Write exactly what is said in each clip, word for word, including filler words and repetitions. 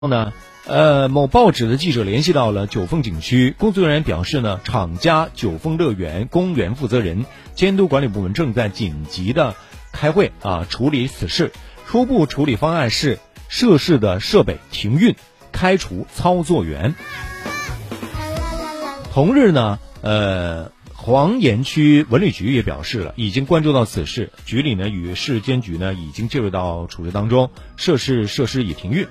呢，呃，某报纸的记者联系到了九峰景区工作人员，表示呢，厂家九峰乐园公园负责人监督管理部门正在紧急的开会啊，处理此事。初步处理方案是涉事的设备停运，开除操作员。同日呢，呃。黄岩区文旅局也表示了，已经关注到此事，局里呢与市监局呢已经介入到处置当中，涉事设施已停运。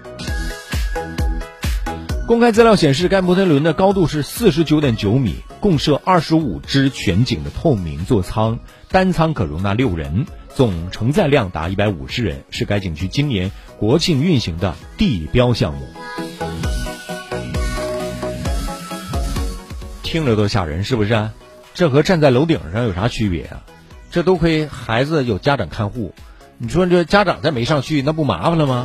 公开资料显示，该摩天轮的高度是 四十九点九米，共设二十五只全景的透明座舱，单舱可容纳六人，总承载量达一百五十人，是该景区今年国庆运行的地标项目。听着都吓人，是不是啊？这和站在楼顶上有啥区别啊？这多亏孩子有家长看护，你说这家长再没上去，那不麻烦了吗？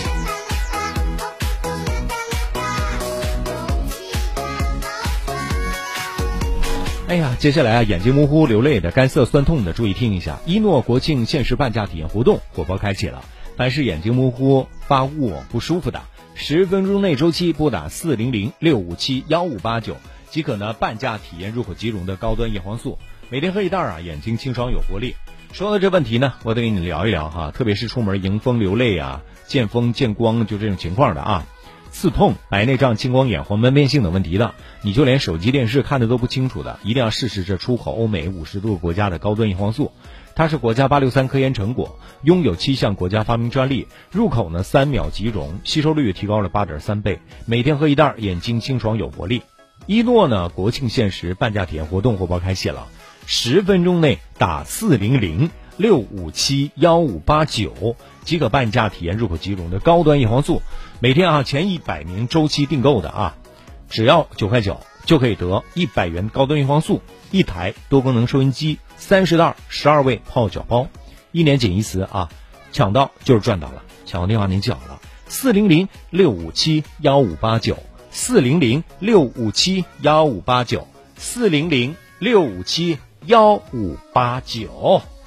哎呀，接下来啊，眼睛模糊、流泪的、干涩酸痛的，注意听一下，一诺国庆限时半价体验活动火爆开启了。凡是眼睛模糊、发雾、不舒服的，十分钟内周期拨打四零零六五七幺五八九。即可呢半价体验入口即溶的高端叶黄素，每天喝一袋啊，眼睛清爽有活力。说到这问题呢，我得跟你聊一聊哈，特别是出门迎风流泪啊、见风见光就这种情况的啊，刺痛、白内障、青光眼、黄斑变性等问题的，你就连手机电视看的都不清楚的，一定要试试这出口欧美五十多个国家的高端叶黄素。它是国家八六三科研成果，拥有七项国家发明专利，入口呢三秒即溶，吸收率提高了 八点三倍，每天喝一袋，眼睛清爽有活力。一诺呢国庆限时半价体验活动火爆开启了，十分钟内打四零零六五七幺五八九即可半价体验入口即溶的高端叶黄素，每天啊前一百名周期订购的啊，只要九块九就可以得一百元高端叶黄素，一台多功能收音机，三十袋十二味泡脚包，一年仅一次啊，抢到就是赚到了。抢到电话您记好了，四零零六五七幺五八九。四零零六五七幺五八九，四零零六五七幺五八九。